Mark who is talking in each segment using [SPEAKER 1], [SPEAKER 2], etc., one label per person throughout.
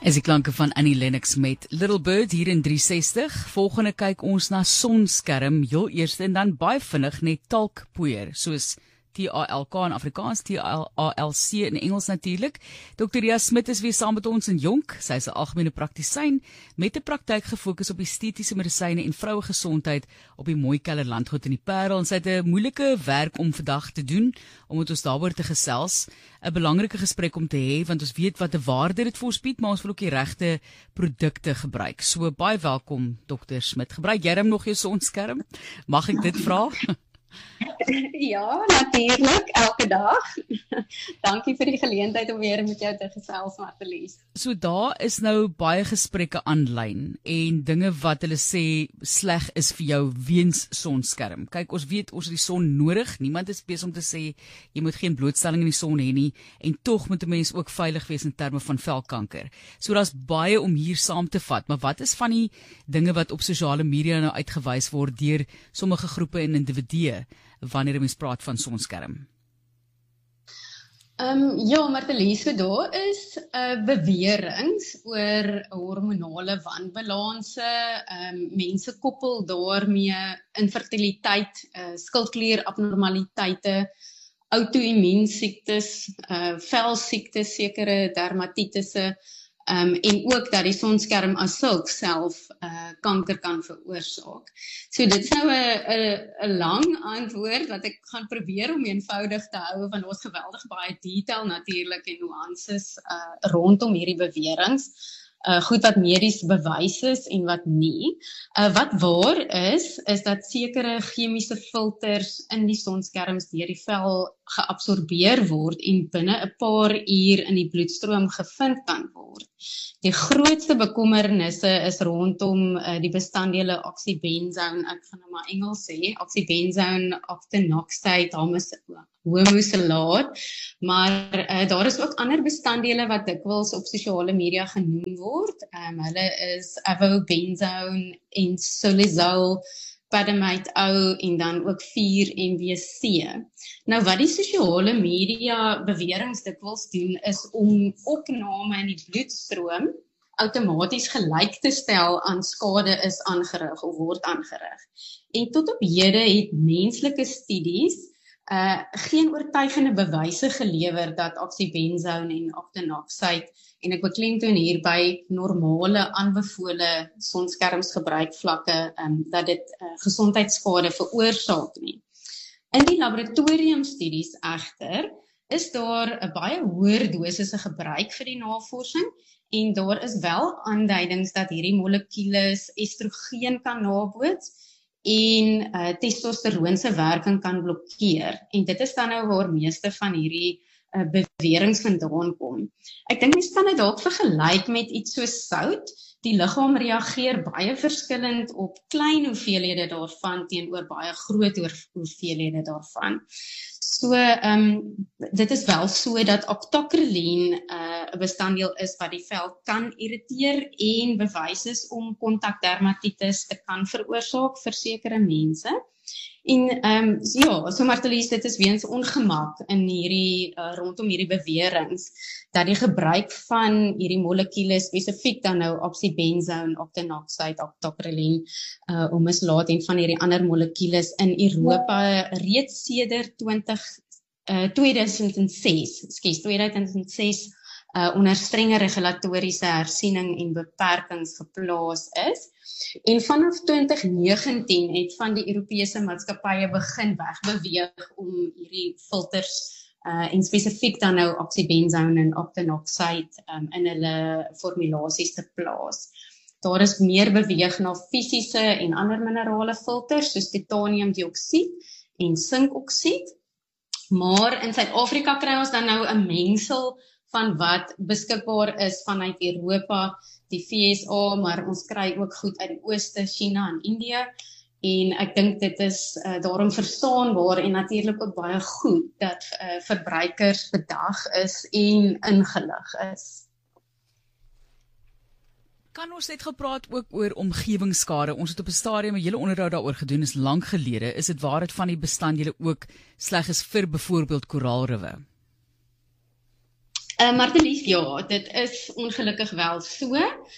[SPEAKER 1] Is die klanke van Annie Lennox met Little Bird hier in 360. Volgende kyk ons na sonskerm heel eers en dan baie vinnig net talkpoeier, soos TALK in Afrikaans, TALC in Engels natuurlik. Dr. Ria Smit is weer saam met ons in Jonk. Sy is 'n algemene praktisyn met 'n praktyk gefokus op estetiese medisyne en vrouegesondheid op die mooi Keller Landgoed in die Parel. En sy het 'n moeilike werk om vandag te doen, omdat ons daaroor te gesels. 'n Belangrike gesprek om te hê, want ons weet wat 'n waarde dit voorspied, maar ons wil ook die regte produkte gebruik. So baie welkom Dr. Smit. Gebruik jy nog jou sonskerm? Mag ek dit vra?
[SPEAKER 2] Ja, natuurlijk, elke dag. Dankie vir die geleentheid om weer met jou te gesels, Martelies.
[SPEAKER 1] So daar is nou baie gesprekke aanlyn en dinge wat hulle sê sleg is vir jou weens sonskerm. Kyk, ons weet ons het die son nodig. Niemand is besig om te sê jy moet geen blootstelling in die son hê nie en tog moet 'n mens ook veilig wees in terme van velkanker. So daar's baie om hier saam te vat, maar wat is van die dinge wat op sosiale media nou uitgewys word deur sommige groepe en individue wanneer mens praat van sonskerm?
[SPEAKER 2] Ja, Martelies, so daar is beweringe oor hormonale wanbalanse. Mense koppel daarmee infertiliteit, skildklierabnormaliteite, auto-immuunsiektes, velsiektes, sekere dermatitisse, en ook dat die sonskerm as sulk self kanker kan veroorsaak. So dit is nou 'n lang antwoord wat ek gaan probeer om eenvoudig te hou, want ons geweldig baie detail natuurlik en nuances rondom hierdie beweringe. Goed wat medies bewys is en wat nie. Wat waar is dat sekere chemiese filters in die sonskerms deur die vel geabsorbeer word en binne 'n paar uur in die bloedstroom gevind kan word. Die grootste bekommernisse is rondom die bestanddele oxybenzone, ek gaan nou maar Engels sê, oxybenzone, octinoxate, homosalaat, maar daar is ook ander bestanddele wat dikwels op sosiale media genoem word. Hulle is avobenzone en solizol, padamate en dan ook 4-MBC. Nou wat die sosiale media beweringe dikwels doen is om opname in die bloedstroom outomaties gelyk te stel aan skade is aangerig of word aangerig. En tot op hede het menslike studies geen oortuigende bewyse gelewer dat oxybenzone en octinoxate, en ek beklemtoon hierby normale aanbevole sonskermsgebruikvlakke, dat dit gesondheidsskade veroorsaak nie. In die laboratoriumstudies egter is daar 'n baie hoër dosisse gebruik vir die navorsing en daar is wel aanduidings dat hierdie molekules estrogen kan naboots en testosteroon se werking kan blokkeer. En dit is dan nou waar meeste van hierdie beweringe vandaan kom. Ek dink mens kan dit dalk vergelyk met iets soos sout. Die liggaam reageer baie verskillend op klein hoeveelhede daarvan teenoor baie groot hoeveelhede daarvan. So, dit is wel so dat octocrylene 'n bestanddeel is wat die vel kan irriteer en bewys is om kontakdermatitis te kan veroorsaak vir sekere mense. En ja, so Martelies, dit is weens ongemak in hierdie rondom hierdie beweringe dat die gebruik van hierdie molekules spesifiek dan nou oxybenzone, octinoxate, octocrylene, homosalaat en van hierdie ander molekules in Europa reeds sedert 2006 onder strenge regulatoriese hersiening en beperkings geplaas is. En vanaf 2019 het van die Europese maatskappye begin wegbeweeg om hierdie filters en spesifiek dan nou oxybenzone en octinoxate in hulle formulasies te plaas. Daar is meer beweeg na fisiese en ander minerale filters soos titaniumdioksied en sinkoksied. Maar in Suid-Afrika kry ons dan nou 'n mengsel van wat beskikbaar is vanuit Europa, die VSA, maar ons kry ook goed uit die Ooste, China en India. En ek dink dit is daarom verstaanbaar en natuurlik ook baie goed dat verbruikers bedag is en ingelig is.
[SPEAKER 1] Kan ons net gepraat ook oor omgewingsskade? Ons het op 'n stadium 'n hele onderhoud daaroor gedoen, is lank gelede. Is dit waar dit van die bestanddele ook sleg is vir byvoorbeeld koraalriwe?
[SPEAKER 2] Martelies, ja, dit is ongelukkig wel so.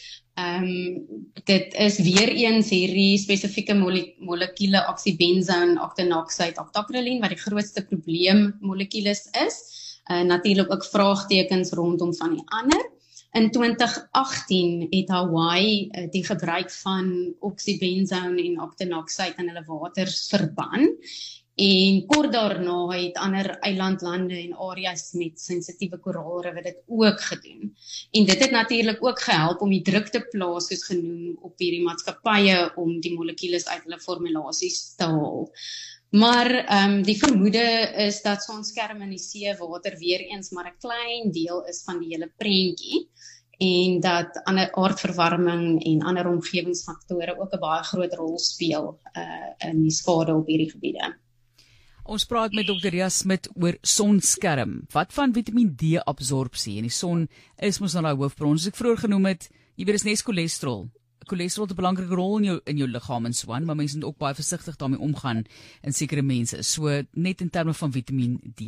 [SPEAKER 2] Dit is weer eens hierdie spesifieke molekuule oxybenzone, octinoxate, octocrylene wat die grootste probleemmolekuules is. Natuurlik ook vraagtekens rondom van die ander. In 2018 het Hawaii die gebruik van oxybenzone en octinoxate in hulle waters verban. En kort daarna het ander eilandlande en areas met sensitiewe koraalriwe dit ook gedoen. En dit het natuurlik ook gehelp om die druk te plaas, soos genoem, op hierdie maatskappye om die molekules uit hulle formulasies te haal. Maar die vermoede is dat sonskerm in die seewater weer eens maar 'n klein deel is van die hele prentjie en dat aardverwarming en ander omgewingsfaktore ook 'n baie groot rol speel in die skade op hierdie gebiede.
[SPEAKER 1] Ons praat met Dr. Ria Smit oor sonskerm. Wat van Vitamiin D-absorpsie? En die son is mos nou daai hoofbron. Soos ek vroeër genoem het, jy weet, is nes cholesterol. Cholesterol het 'n belangrike rol in jou liggaam en so aan, maar mense moet ook baie versigtig daarmee omgaan in sekere mense. So net in terme van Vitamiin D.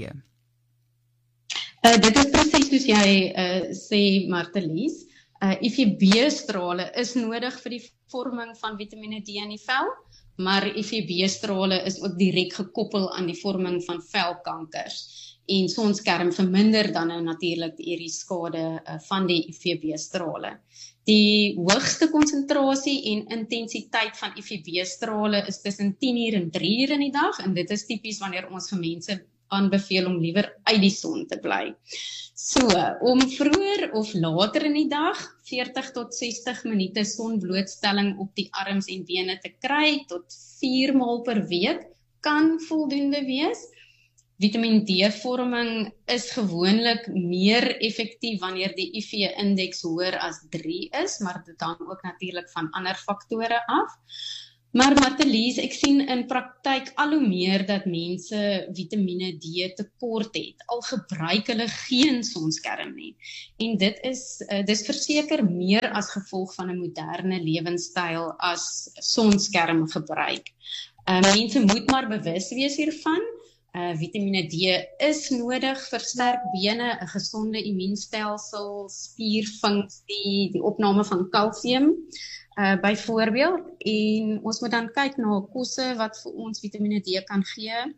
[SPEAKER 2] Dit is presies soos jy sê, Martelies. UVB-strale is nodig vir die vorming van Vitamiene D in die vel, maar UVB-strale is ook direk gekoppel aan die vorming van velkankers. En sonskerm verminder dan nou natuurlik hierdie skade van die UVB-strale. Die hoogste konsentrasie en intensiteit van UVB-strale is tussen 10 uur en 3 uur in die dag, en dit is tipies wanneer ons vir mense aanbeveel om liewer uit die son te bly. So, om vroeër of later in die dag 40 tot 60 minute sonblootstelling op die arms en bene te kry tot 4 maal per week kan voldoende wees. Vitamiin D-vorming is gewoonlik meer effektief wanneer die UV-indeks hoër as 3 is, maar dit hang ook natuurlik van ander faktore af. Maar Martelies, ek sien in praktyk al hoe meer dat mense Vitamiene D tekort het, al gebruik hulle geen sonskerm nie. En dit is verseker meer as gevolg van 'n moderne lewenstyl as sonskerm gebruik. Mense moet maar bewus wees hiervan. Vitamiene D is nodig vir sterk bene, 'n gesonde immuunstelsel, spierfunksie, die opname van kalsium. Byvoorbeeld, en ons moet dan kyk na kosse wat vir ons Vitamiene D kan gee,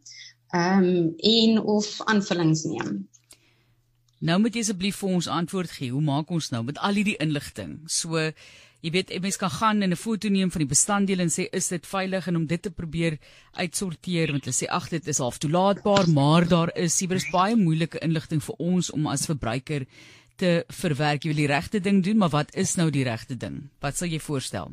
[SPEAKER 2] en of aanvullings neem.
[SPEAKER 1] Nou moet jy asseblief vir ons antwoord gee, hoe maak ons nou met al hierdie inligting? So, jy weet, mens kan gaan en 'n foto neem van die bestanddele en sê, is dit veilig, en om dit te probeer uitsorteer, want hulle sê, ag, dit is half toelaatbaar, maar daar is baie moeilike inligting vir ons om as verbruiker te verwerk. Jy wil die regte ding doen, maar wat is nou die regte ding? Wat sal jy voorstel?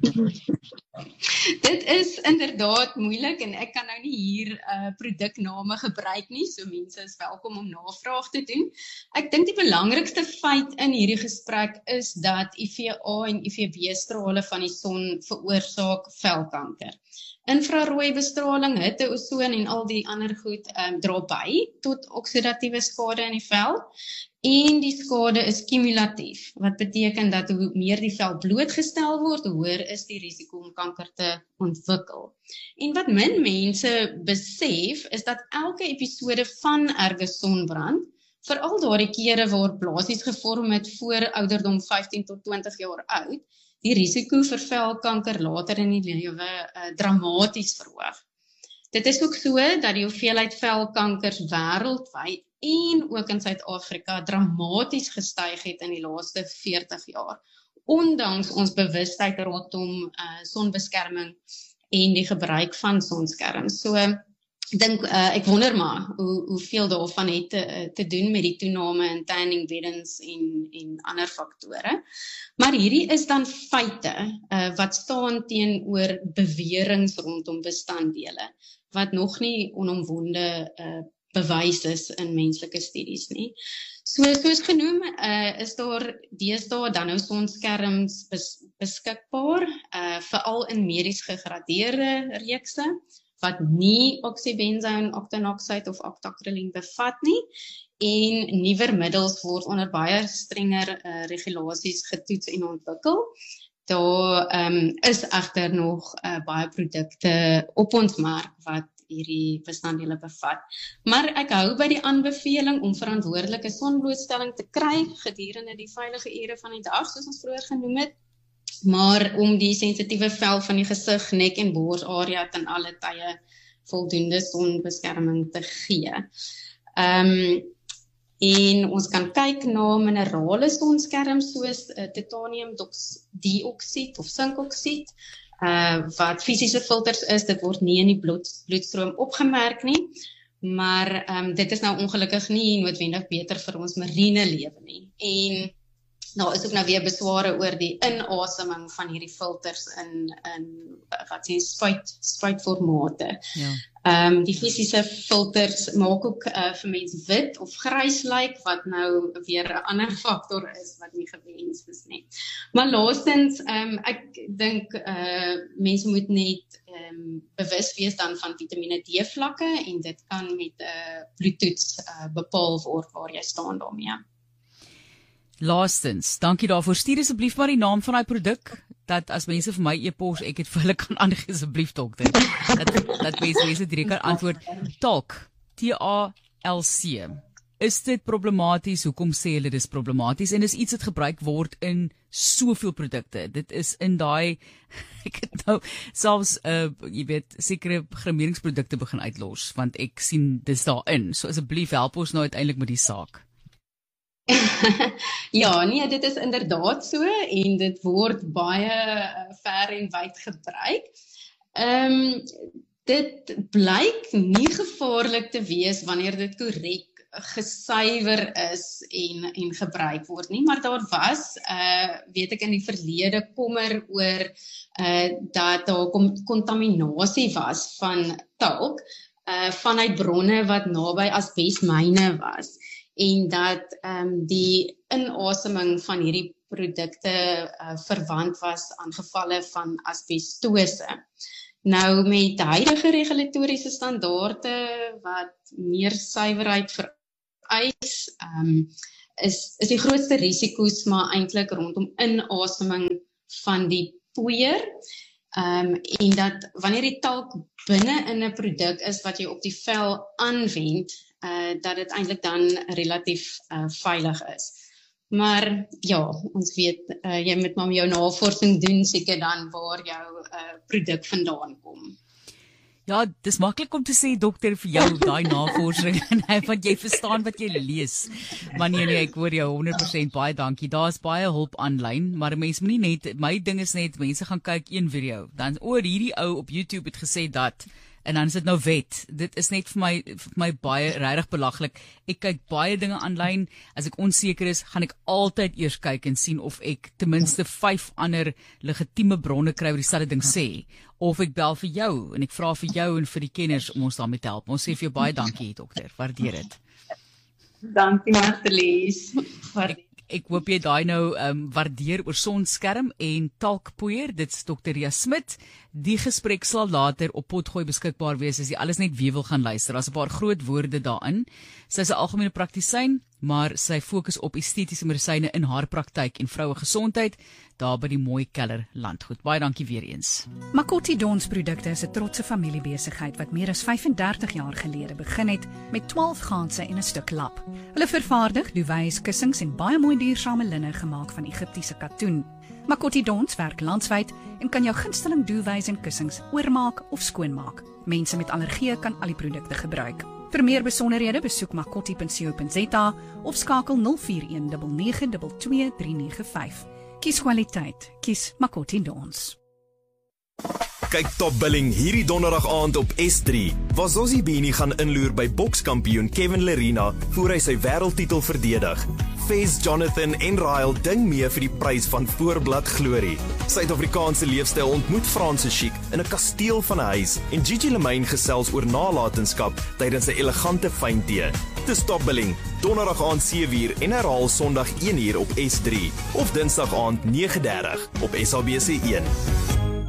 [SPEAKER 2] Dit is inderdaad moeilik en ek kan nou nie hier produkname gebruik nie, so mense is welkom om navraag te doen. Ek dink die belangrikste feit in hierdie gesprek is dat UVA en UVB-strale van die son veroorsaak velkanker. Infrarooi bestraling, hitte, ozon en al die ander goed dra by tot oksidatiewe skade in die vel. En die skade is kumulatief, wat beteken dat hoe meer die vel blootgestel word, hoe hoër is die risiko om kanker te ontwikkel. En wat min mense besef, is dat elke episode van erge sonbrand, veral daardie kere waar blaasies gevorm het voor ouderdom 15 tot 20 jaar oud, die risiko vir velkanker later in die lewe dramaties verhoog. Dit is ook so dat die hoeveelheid velkankers wêreldwyd en ook in Suid-Afrika dramaties gestyg het in die laaste 40 jaar, ondanks ons bewustheid rondom sonbeskerming en die gebruik van sonskerms. So, ek wonder maar hoeveel daarvan het te doen met die toename in tanning beddens en ander faktore. Maar hierdie is dan feite wat staan teenoor beweringe rondom bestanddele, wat nog nie onomwonde bewys is in menslike studies nie. Soos genoem, is daar deesdae dan nou sonskerms beskikbaar, veral in medies gegradeerde reekse, wat nie oxybenzone, octinoxate of octocrylene bevat nie, en nuwer middels word onder baie strenger regulasies getoets en ontwikkel. Daar is egter nog baie produkte op ons mark wat hierdie bestanddele bevat. Maar ek hou by die aanbeveling om verantwoordelike sonblootstelling te kry gedurende die veilige ure van die dag, soos ons vroeër genoem het, maar om die sensitiewe vel van die gesig, nek en borsarea ten alle tye voldoende sonbeskerming te gee. En ons kan kyk na minerale sonskerms soos titaniumdioksied of sinkoksied, wat fisiese filters is, dit word nie in die bloedstroom opgemerk nie, maar dit is nou ongelukkig nie noodwendig beter vir ons mariene lewe nie. En daar is ook nou weer besware oor die inaseming van hierdie filters in wat sê spuitformate.
[SPEAKER 1] Ja.
[SPEAKER 2] Die fisiese filters maak ook vir mens wit of grys lyk, wat nou weer 'n ander faktor is wat nie gewens is nie. Maar laastens, ek dink mense moet net bewus wees dan van Vitamine D vlakke en dit kan met 'n bloedtoets bepaal word waar jy staan daarmee.
[SPEAKER 1] Laastens, dankie daarvoor. Stuur asseblief maar die naam van daai produk, dat as mense vir my e-pos, ek het vir hulle kan aangee asseblief dokter. Dat mense direk kan antwoord. Talk, T-A-L-C. Is dit problematies? Hoekom sê hulle dis problematies? En is iets wat gebruik word in soveel produkte. Dit is in daai, ek het nou selfs, jy weet, sekere grimeringsprodukte begin uitlos, want ek sien dis daarin. So asseblief help ons nou uiteindelik met die saak.
[SPEAKER 2] Ja, nee, dit is inderdaad so en dit word baie ver en wyd gebruik. Dit blyk nie gevaarlik te wees wanneer dit korrek gesuiwer is en gebruik word nie, maar daar was, weet ek in die verlede kommer oor dat daar kontaminasie was van talk vanuit bronne wat naby asbesmyne was. En dat die inaseming van hierdie produkte verwant was aan gevalle van asbestose. Nou met huidige regulatoriese standaarde wat meer suiwerheid vereis, is die grootste risiko's maar eintlik rondom inaseming van die poeier. En dat wanneer die talk binne in 'n produk is wat jy op die vel aanwend, dat dit eintlik dan relatief veilig is. Maar ja, ons weet, jy moet maar jou navorsing doen seker dan waar jou produk vandaan kom.
[SPEAKER 1] Ja, dis maklik om te sê dokter vir jou daai navorsing en want jy verstaan wat jy lees. Maar nee, ek hoor jou 100% baie dankie. Daar's baie hulp aanlyn, maar mense moenie net, my ding is net mense gaan kyk een video, dan oor hierdie ou op YouTube het gesê dat en dan is dit nou wet. Dit is net vir my baie regtig belaglik. Ek kyk baie dinge aanlyn. As ek onseker is, gaan ek altyd eers kyk en sien of ek ten minste 5 ander legitieme bronne kry wat dieselfde ding sê. Of ek bel vir jou en ek vra vir jou en vir die kenners om ons daarmee te help. Ons sê vir jou baie dankie dokter. Waardeer dit.
[SPEAKER 2] Dankie Martelies.
[SPEAKER 1] Ek hoop jy daai nou waardeer oor sonskerm en talkpoeier. Dit's Dr. Ria Smit. Die gesprek sal later op Potgooi beskikbaar wees as jy alles net weer wil gaan luister. Daar's 'n paar groot woorde daarin. Sy's 'n algemene praktisyn, maar sy fokus op estetiese medisyne in haar praktyk en vroue gesondheid daar by die Mooi Keller Landgoed. Baie dankie weer eens.
[SPEAKER 3] Makoti Dons produkte is 'n trotse familiebesigheid wat meer as 35 jaar gelede begin het met 12 ganse en 'n stuk lap. Hulle vervaardig duvets, kussings en baie mooi duursame linne gemaak van Egiptiese katoen. Makoti Dons werk landwyd en kan jou gunsteling duvets en kussings oormaak of skoonmaak. Mense met allergieë kan al die produkte gebruik. Vir meer besonderhede besoek makoti.co.za of skakel 0419922395. Kies kwaliteit, kies Makoti Dons.
[SPEAKER 4] Kyk Top Billing hierdie donderdag aand op S3, waar Zossie Bini gaan inloer by bokskampioen Kevin Lerena voor hy sy wêreldtitel verdedig. Fez, Jonathan en Ryle ding mee vir die prys van voorblad glorie. Suid-Afrikaanse leefstyl ontmoet Franse chic in 'n kasteel van 'n huis en Gigi Lemaine gesels oor nalatenskap tydens 'n elegante fyntee. Dis Top Billing, donderdag aand 7uur en herhaal Sondag 1uur op S3 of Dinsdag aand 9:30 op SABC1.